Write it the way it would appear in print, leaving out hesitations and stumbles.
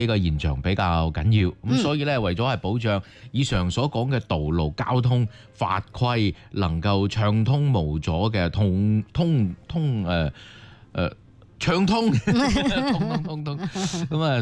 呢個現象比較緊要，咁所以咧為咗係保障以上所講嘅道路交通法規能夠暢通無阻嘅暢通咁啊。